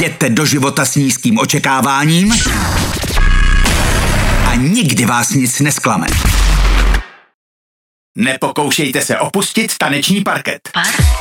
Jděte do života s nízkým očekáváním a nikdy vás nic nesklame. Nepokoušejte se opustit taneční parket.